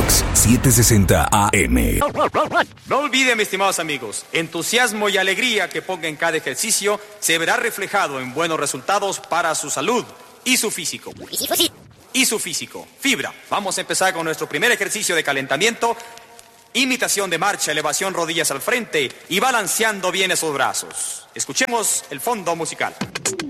Mix 760 AM. No olviden, mis estimados amigos, entusiasmo y alegría que ponga en cada ejercicio se verá reflejado en buenos resultados para su salud y su físico. Fibra. Vamos a empezar con nuestro primer ejercicio de calentamiento. Imitación de marcha, elevación rodillas al frente y balanceando bien esos brazos. Escuchemos el fondo musical.